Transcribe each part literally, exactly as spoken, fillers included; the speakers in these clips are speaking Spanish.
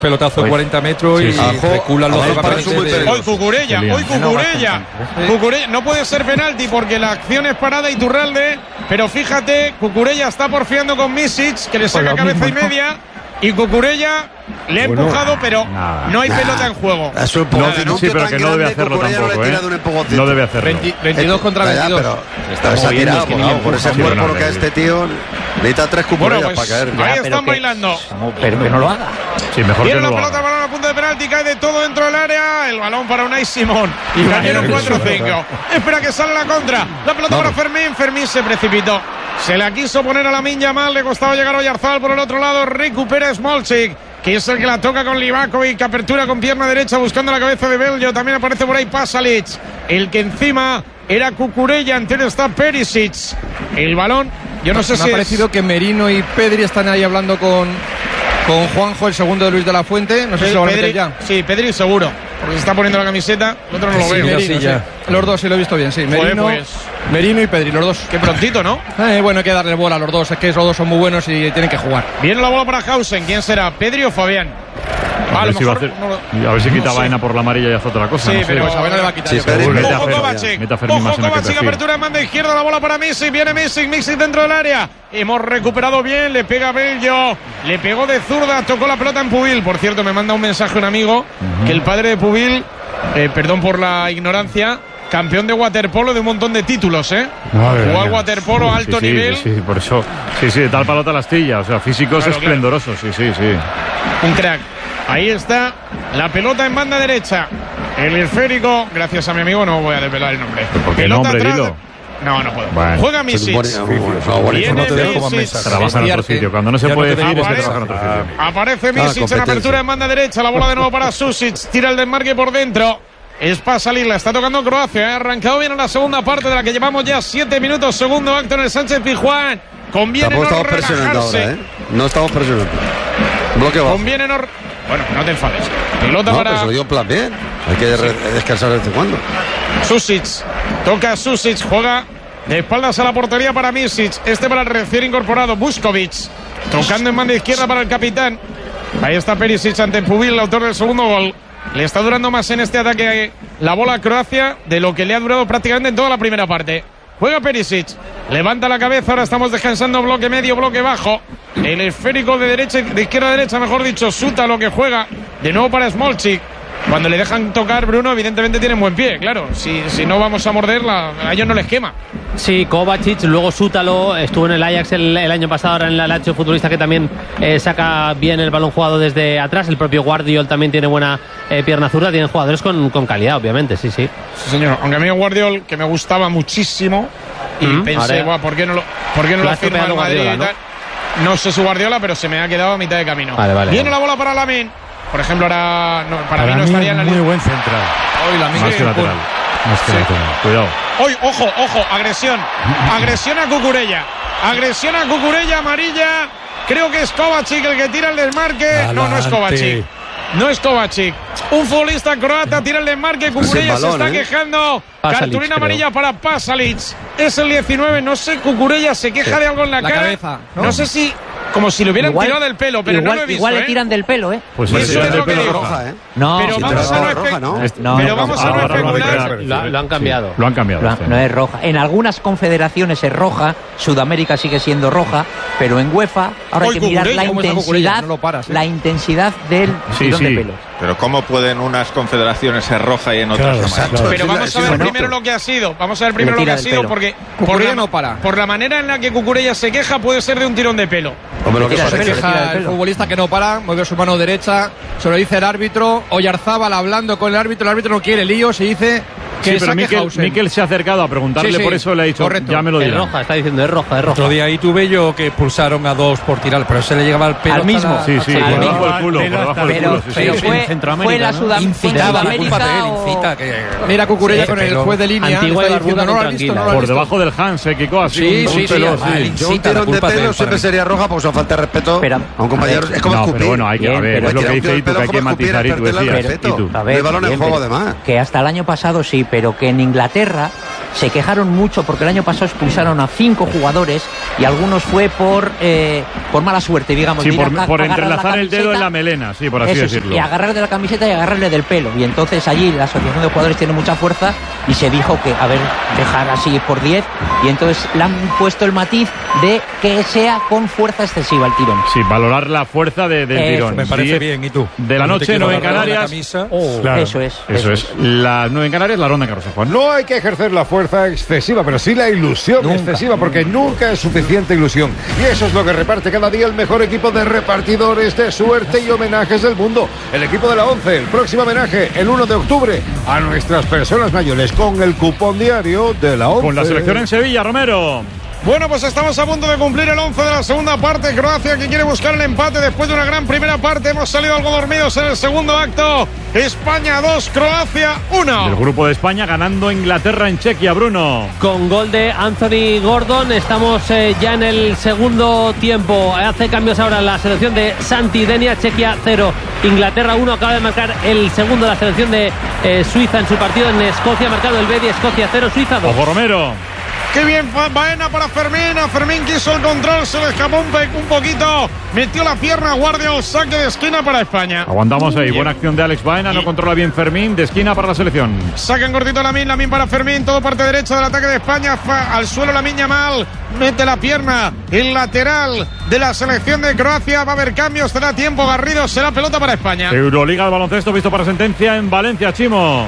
pelotazo de cuarenta metros sí, y sí. reculan los de... Hoy Cucurella, hoy Cucurella. Cucurella. No puede ser penalti porque la acción es parada y Iturralde, pero fíjate, Cucurella está porfiando con Misic, que le saca cabeza y media, y Cucurella le ha bueno, empujado, pero nada, no hay nada. pelota en juego. Es un no, no, sí, pero que no debe hacerlo tampoco, ¿eh? No debe hacerlo. veinte, veintidós contra veintidós. Ya, pero está tirado, por, no, por ese cuerpo lo que a este tío necesita tres Cucurellas bueno, pues, para caer. Ahí ya, están que, bailando. Pero que no lo haga. Sí, mejor Viene que no la lo pelota haga. para la punta de penalti, cae de todo dentro del área. El balón para Unai Simón. Y cayeron cuatro cinco. Espera que sale la contra. La pelota Vamos. para Fermín. Fermín se precipitó. Se la quiso poner a Lamine Yamal. Le costaba llegar a Oyarzabal por el otro lado. Recupera Smolcic, que es el que la toca con Livakovic, apertura con pierna derecha buscando la cabeza de Bello. También aparece por ahí Pasalic, el que encima era Cucurella, entero está Perisic. El balón, yo no sé me si me ha es... parecido que Merino y Pedri están ahí hablando con, con Juanjo, el segundo de Luis de la Fuente. No sé Pe- si lo van a meter ya. Sí, Pedri seguro, porque se está poniendo la camiseta. El otro no lo sí, veo. Merino, sí, ya. Sí. Los dos sí lo he visto bien, sí. Merino, pues, Merino y Pedri, los dos. Qué prontito, ¿no? Eh, bueno, hay que darle bola a los dos. Es que los dos son muy buenos y tienen que jugar. Viene la bola para Hausen. ¿Quién será? ¿Pedri o Fabián? A, a, ver, si va a, hacer, no lo, a ver si quita no Baena por la amarilla y hace otra cosa. Sí, no pero sé. Baena le va a quitar. Sí, ojo Kovacic. Ojo Kovacic, apertura en banda izquierda, la bola para Misic. Viene Misic, Misic dentro del área. Hemos recuperado bien, le pega Bello. Le pegó de zurda, tocó la pelota en Pubil. Por cierto, me manda un mensaje un amigo uh-huh. que el padre de Pubil, eh, perdón por la ignorancia, campeón de waterpolo de un montón de títulos, ¿eh? Madre Jugó al waterpolo a alto sí, nivel. Sí, sí, por eso. Sí, sí, de tal palota la astilla. O sea, físicos claro, esplendorosos. Claro. Sí, sí, sí. Un crack. Ahí está la pelota en banda derecha. El esférico, gracias a mi amigo, no voy a desvelar el nombre. ¿Por qué pelota nombre, atrás. Dilo? No, no puedo. Bueno. Juega Misic. Viene Misic. Trabaja en otro sitio. Cuando no se puede decir es que trabaja en otro sitio. Aparece Misic en apertura en banda derecha. La bola de nuevo para Susic. Tira el desmarque por dentro. Es para salir, la está tocando Croacia. Ha arrancado bien en la segunda parte de la que llevamos ya siete minutos. Segundo acto en el Sánchez Pizjuán. Conviene no relajarse. Ahora, ¿eh? No estamos presionando. Bloque bajo. Conviene no... Bueno, no te enfades. Pelota no, para... pero se lo dio en plan bien. Hay que sí. descansar de vez en cuando. Susic. Toca Susic. Juega de espaldas a la portería para Misic. Este para el recién incorporado Buskovic. Tocando en banda izquierda para el capitán. Ahí está Perisic ante Pubil, el autor del segundo gol. Le está durando más en este ataque la bola a Croacia de lo que le ha durado prácticamente en toda la primera parte. Juega Perisic, levanta la cabeza, ahora estamos descansando bloque medio, bloque bajo. El esférico de derecha, de izquierda a derecha, mejor dicho, Suta lo que juega. De nuevo para Smolcic. Cuando le dejan tocar Bruno, evidentemente tienen buen pie, claro. Si, si no vamos a morderla, a ellos no les quema. Sí, Kovacic, luego Sútalo, estuvo en el Ajax el, el año pasado, ahora en la Lazio, futbolista que también eh, saca bien el balón jugado desde atrás. El propio Guardiol también tiene buena eh, pierna zurda. Tienen jugadores con, con calidad, obviamente, sí, sí. Sí, señor. Aunque a mí Guardiol, que me gustaba muchísimo, y mm, pensé, Buah, ¿por qué no lo, por qué no lo firma el Madrid Guardiola, y tal? ¿no? no sé su Guardiola, pero se me ha quedado a mitad de camino. Vale, vale, Viene vale. la bola para Lamine. Por ejemplo, ahora no, para, para mí no estaría en la muy línea. buen central. Hoy la Más que lateral. Más que sí. lateral. Cuidado. Hoy, ojo, ojo, agresión. Agresión a Cucurella. Agresión a Cucurella, amarilla. Creo que es Kovacic el que tira el desmarque. Adelante. No, no es Kovacic. No es Kovacic. Un futbolista croata tira el desmarque. Cucurella balón, se está ¿eh? quejando. Pasalic, cartulina amarilla creo. para Pasalic. Es el diecinueve. No sé, Cucurella se queja sí. de algo en la, la cara. Cabeza, ¿no? no sé si... Como si le hubieran igual, tirado del pelo, pero igual, no lo he visto. Igual ¿eh? le tiran del pelo, ¿eh? Pues eso es lo que digo. Roja, ¿eh? No, pero si vamos, a no, roja, ¿no? no, pero no, vamos no, a no no, especular. Lo, lo han cambiado. Sí, lo han cambiado. Lo, sí. No es roja. En algunas confederaciones es roja. Sudamérica sigue siendo roja. Pero en UEFA ahora Hoy hay que mirar la intensidad, no paras, ¿eh? la intensidad del sí, tirón sí. de pelo. Pero ¿cómo pueden unas confederaciones ser roja y en otras claro, amarillas? Claro, pero vamos a ver bueno, primero lo que ha sido. Vamos a ver primero lo que ha sido, porque por la, no para. por la manera en la que Cucurella se queja puede ser de un tirón de pelo. Hombre, lo que se queja el futbolista que no para, mueve su mano derecha, se lo dice el árbitro. Oyarzabal hablando con el árbitro, el árbitro no quiere lío, se dice que sí, pero Miquel, Miquel se ha acercado a preguntarle, sí, sí, por eso le ha dicho, correcto. Ya me lo dirá. Es roja, está diciendo, es roja, es roja. Otro día ahí tuve yo que expulsaron a dos por tirar, pero se le llegaba el pelo al mismo. La, sí, sí, por debajo del culo, por debajo del culo. Pero fue, fue la Sudamérica. Incita, que... Mira Cucurella con el juez de línea. Antigua y barbuda, no lo has visto, no lo has por visto. debajo del Hans se quicó así. Sí, un, sí, un pelo, sí. Yo un tirón de pelo siempre sería roja, porque son falta de respeto a un compañero. Es como escupir. Pero bueno, hay que ver, es lo que dice Itu, que hay que matizar, y tú decías. De balón en juego, además. Que hasta el año pasado sí, pero que en Inglaterra se quejaron mucho porque el año pasado expulsaron a cinco jugadores y algunos fue por eh, por mala suerte, digamos. Sí, por, a, por a entrelazar el dedo en la melena, sí, por así Eso decirlo. Sí, y agarrar de la camiseta y agarrarle del pelo. Y entonces allí la asociación de jugadores tiene mucha fuerza y se dijo que, a ver, dejar así por diez. Y entonces le han puesto el matiz de que sea con fuerza excesiva el tirón. Sí, valorar la fuerza de, del Eso. tirón. Me parece diez bien, ¿y tú? De la noche, nueve en Canarias. Oh, claro, eso es. Eso, eso es. es. Las nueve en Canarias, la ronda en Carlos Juan. No hay que ejercer la fuerza excesiva, pero sí la ilusión nunca, excesiva, porque nunca es suficiente ilusión. Y eso es lo que reparte cada día el mejor equipo de repartidores de suerte y homenajes del mundo. El equipo de la once, el próximo homenaje, el uno de octubre, a nuestras personas mayores, con el cupón diario de la once. Con la selección en Sevilla, Romero. Bueno, pues estamos a punto de cumplir el once de la segunda parte. Croacia que quiere buscar el empate después de una gran primera parte. Hemos salido algo dormidos en el segundo acto. España dos, Croacia uno. El grupo de España ganando a Inglaterra en Chequia, Bruno. Con gol de Anthony Gordon. Estamos eh, ya en el segundo tiempo. Hace cambios ahora la selección de Santi Denia. Chequia cero, Inglaterra uno. Acaba de marcar el segundo de la selección de eh, Suiza en su partido en Escocia. Ha marcado el Bedi. Escocia cero, Suiza dos. Ojo, Romero. Qué bien Baena para Fermín. A Fermín quiso el control, se le escapó un, pe- un poquito. Metió la pierna, Guardia, saque de esquina para España. Aguantamos ahí. Buena acción de Alex Baena. No controla bien Fermín. De esquina para la selección. Sacan cortito Lamine, Lamine para Fermín. Todo parte derecha del ataque de España. Fa- al suelo Lamine Yamal. Mete la pierna. El lateral de la selección de Croacia. Va a haber cambios. Será tiempo. Garrido. Será pelota para España. Euroliga de baloncesto visto para sentencia en Valencia, Chimo.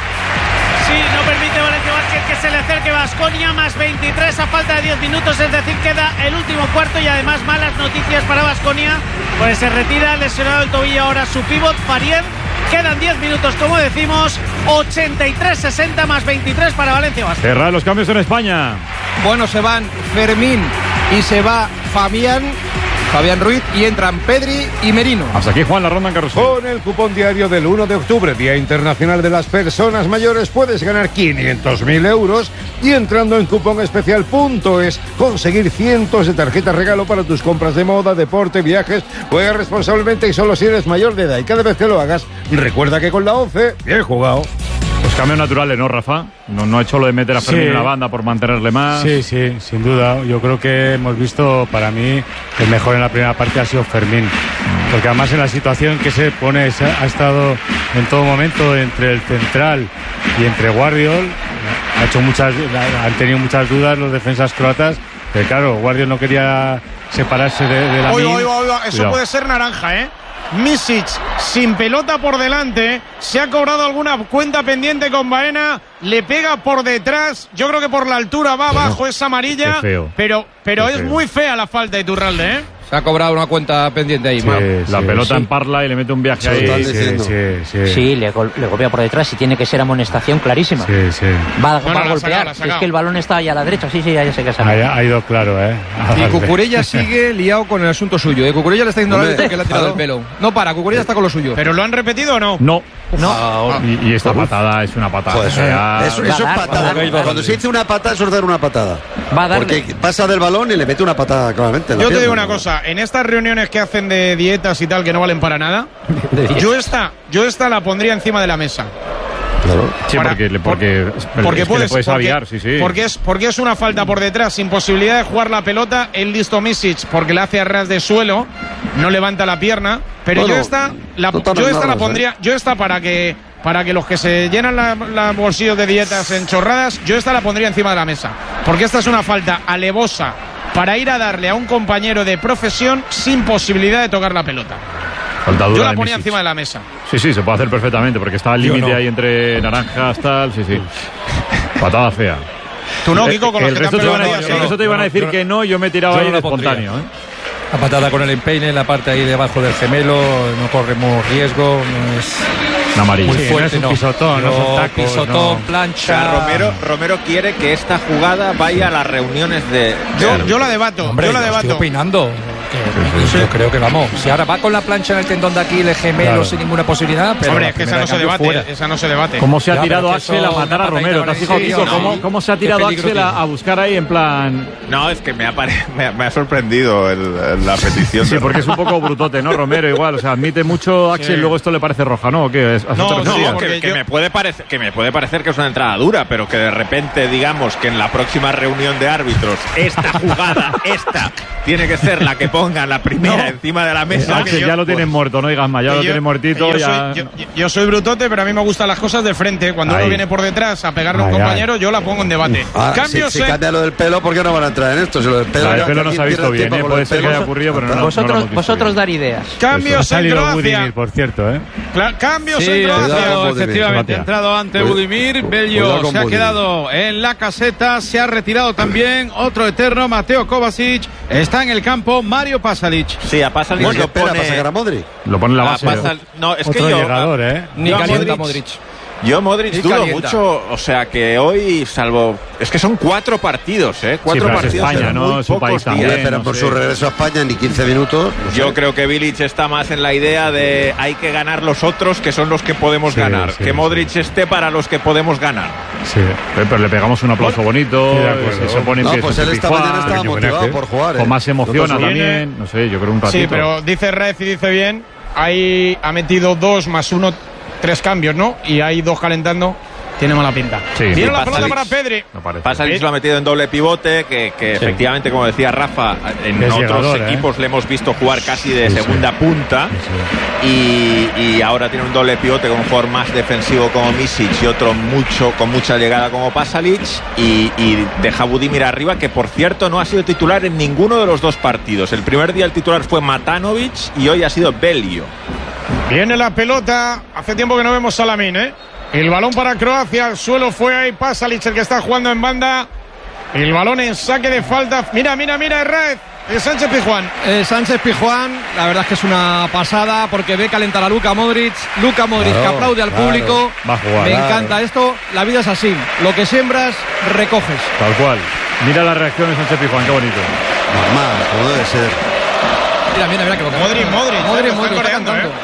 Sí, no permite Valencia Basket que se le acerque Baskonia, más veintitrés a falta de diez minutos, es decir, queda el último cuarto y además malas noticias para Baskonia, pues se retira lesionado el tobillo ahora su pívot, Farien. Quedan diez minutos, como decimos, ochenta y tres sesenta más veintitrés para Valencia Basket. Cerrar los cambios en España. Bueno, se van Fermín y se va Fabián. Fabián Ruiz y entran Pedri y Merino. Hasta aquí, Juan, la ronda en Carrusel. Con el cupón diario del uno de octubre, Día Internacional de las Personas Mayores, puedes ganar quinientos mil euros y entrando en cupón especial punto es conseguir cientos de tarjetas regalo para tus compras de moda, deporte, viajes. Juega responsablemente y solo si eres mayor de edad. Y cada vez que lo hagas, recuerda que con la once, bien jugado. Pues cambios naturales, ¿no, Rafa? No, no ha hecho lo de meter a Fermín sí. en la banda por mantenerle más. Sí, sí, sin duda. Yo creo que hemos visto, para mí, el mejor en la primera parte ha sido Fermín. Porque además en la situación que se pone, se ha estado en todo momento entre el central y entre Guardiol. Ha hecho muchas, han tenido muchas dudas los defensas croatas. Pero claro, Guardiol no quería separarse de, de la Oiga, oiga, oiga, eso Cuidado. Puede ser naranja, ¿eh? Misic sin pelota por delante, se ha cobrado alguna cuenta pendiente con Baena, le pega por detrás, yo creo que por la altura va abajo, bueno, es amarilla, pero, pero es feo. Muy fea la falta de Iturralde, ¿eh? Se ha cobrado una cuenta pendiente ahí. Sí, la sí, pelota sí. en parla y le mete un viaje sí, ahí. Sí, sí, sí, sí. sí le, gol, le golpea por detrás y tiene que ser amonestación clarísima. Sí, sí. Va, no, va no, a golpear. Es que el balón está ahí a la derecha. Sí, sí, ya sé que se ha, ha ido claro, ¿eh? Ah, y Cucurella sigue liado con el asunto suyo. ¿eh? Cucurella le está diciendo Hombre, la que le ha tirado el pelo. No para, Cucurella está con lo suyo. ¿Pero lo han repetido o no? No. No. Ah, y, y esta Uf. patada es una patada. Pues, o sea, eso, eso es patada. Cuando se dice una patada, eso es dar una patada. Va a darle. Porque pasa del balón y le mete una patada claramente. Yo te digo una cosa, en estas reuniones que hacen de dietas y tal que no valen para nada, yo esta, yo esta la pondría encima de la mesa. Claro. Sí, para, porque, porque, porque es puedes, que le puedes porque, aviar, sí, sí. Porque es, porque es una falta por detrás, sin posibilidad de jugar la pelota. El listo Misic, porque le hace a ras de suelo, no levanta la pierna. Pero bueno, yo esta, la, yo esta la pondría, ¿eh? yo esta para que, para que los que se llenan la, la bolsillos de dietas en chorradas, yo esta la pondría encima de la mesa. Porque esta es una falta alevosa para ir a darle a un compañero de profesión sin posibilidad de tocar la pelota. Yo la ponía encima de la mesa. Sí, sí, se puede hacer perfectamente, porque está al límite no. ahí entre naranjas, tal, sí, sí. Patada fea. Tú no, Kiko, con eh, los el que te han a, El resto te iban a decir no, que no, yo me he tirado ahí de espontáneo. ¿eh? La patada con el empeine en la parte ahí debajo del gemelo, no corremos riesgo, no es... Una amarilla. Muy Sí, fuerte, no es un pisotón, no, no son tacos, pisotón, no. plancha. O sea, Romero, Romero quiere que esta jugada vaya a las reuniones de... Yo, yo la debato, Hombre, yo la lo debato. estoy opinando. Que, sí, yo creo que vamos. Si ahora va con la plancha en el tendón de Aquiles, gemelo, claro, sin ninguna posibilidad. Pero hombre, es que esa no se debate. Fuera. Esa no se debate. ¿Cómo se ha ya, tirado Axel a matar a Romero? ¿Te has fijado, Kiko? ¿Cómo, ¿Cómo se ha tirado Axel a, a buscar ahí en plan.? No, es que me ha, pare... me ha, me ha sorprendido el, la petición. Sí, porque es un poco brutote, ¿no? Romero igual. O sea, admite mucho Axel, sí. Luego esto le parece roja, ¿no? ¿O qué? No, no, que, que, yo... me puede parecer, que me puede parecer que es una entrada dura, pero que de repente digamos que en la próxima reunión de árbitros esta jugada, esta, tiene que ser la que ponga la primera no. encima de la mesa. Axel, yo, ya lo tienen pues, muerto, no digas más, ya lo yo, tienen muertito. Yo, ya... soy, yo, yo soy brutote, pero a mí me gustan las cosas de frente. Cuando ay. uno viene por detrás a pegarle a un ay, compañero, ay. yo la pongo en debate. Ah, Cambios si, si cambia lo del pelo, ¿por qué no van a entrar en esto? Si lo del pelo, el pelo no se ha visto bien, ¿eh? Puede ser que haya ocurrido, pero no. Vosotros, no vosotros dar ideas. Cambios en Croacia. Budimir, por cierto, ¿eh? Cla cambios sí, en Croacia. Efectivamente, ha entrado ante Budimir. Bello se ha quedado en la caseta. Se ha retirado también otro eterno, Mateo Kovacic. Está en el campo Mario Pasalic. Sí, a Pasalic bueno, lo pone... para sacar a Modric. Lo pone en la base. Pasal... No, es otro que yo... llegador, ¿eh? Ni calienta Modric. Yo Modric dudo calienta. mucho, o sea que hoy, salvo... Es que son cuatro partidos, ¿eh? Cuatro sí, partidos es España, en ¿no? muy Es un pocos país días. También, pero no por sé. su regreso a España ni quince minutos. No Yo sé. creo que Bilic está más en la idea de hay que ganar los otros que son los que podemos sí, ganar. Sí, que Modric sí. esté para los que podemos ganar. Sí, pero le pegamos un aplauso por... bonito, sí, se pone en pie. No, pues él esta mañana estaba motivado por jugar. ¿eh? Con más emociona también, no sé, yo creo un ratito. Sí, pero dice Rez y dice bien, ahí ha metido dos más uno, tres cambios, ¿no? Y hay dos calentando. Tiene mala pinta. Sí, Viene sí, la pelota para Pedri. No Pasalic lo ha metido en doble pivote, que, que sí. efectivamente, como decía Rafa, en es otros llegador, equipos ¿eh? le hemos visto jugar casi de sí, segunda sí. punta. Sí. Y, y ahora tiene un doble pivote con un jugador más defensivo como Misic y otro mucho con mucha llegada como Pasalic. Y, y deja Budimir arriba, que por cierto no ha sido titular en ninguno de los dos partidos. El primer día el titular fue Matanovic y hoy ha sido Belio. Viene la pelota. Hace tiempo que no vemos a Lamine, ¿eh? El balón para Croacia, al suelo fue ahí Pasalic, el que está jugando en banda. El balón en saque de falta. Mira, mira, mira, Herrera. Eh, Sánchez Pizjuán. Eh, Sánchez Pizjuán, la verdad es que es una pasada porque ve calentar a Luka Modric. Luka Modric claro, que aplaude al claro. público. Va a jugar, Me claro. encanta esto. La vida es así. Lo que siembras, recoges. Tal cual. Mira la reacción de Sánchez Pizjuán, qué bonito. Normal, como debe ser. Mira, mira, mira que lo que Modric, Modric. Modric, Modric, está cantando. ¿eh?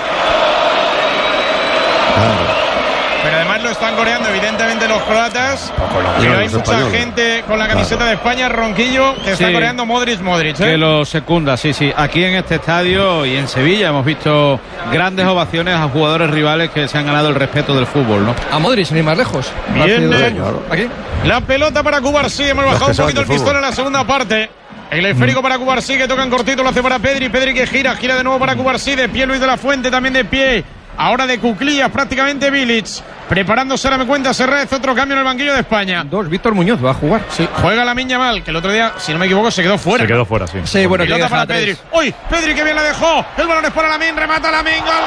Claro. Pero además lo están coreando evidentemente los croatas. Pero hay mucha español. gente con la camiseta claro. de España, Ronquillo, que está sí, coreando Modric, Modric. ¿eh? Que lo secunda, sí, sí. Aquí en este estadio y en Sevilla hemos visto grandes ovaciones a jugadores rivales que se han ganado el respeto del fútbol, ¿no? A Modric, ni más lejos. Viene aquí. La pelota para Cubarsí. Hemos bajado un poquito el pistón en la segunda parte. El esférico para Cubarsí, que toca en cortito, lo hace para Pedri. Pedri que gira, gira de nuevo para Cubarsí. De pie Luis de la Fuente, también de pie. Ahora de cuclillas prácticamente Bilic. Preparándose, ahora me cuenta Serrez, otro cambio en el banquillo de España. Dos, Víctor Muñoz va a jugar. Sí, juega Lamine Yamal, que el otro día, si no me equivoco, se quedó fuera. Se quedó fuera, sí. Sí, bueno, pelota para Pedri. ¡Uy! Pedri que bien la dejó. El balón es para Lamine, remata Lamine, gol,